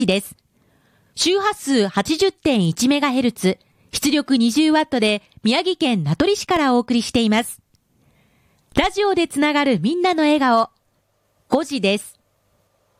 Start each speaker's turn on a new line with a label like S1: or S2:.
S1: です。周波数 80.1MHz、出力 20W で宮城県名取市からお送りしています。ラジオでつながるみんなの笑顔、5時です。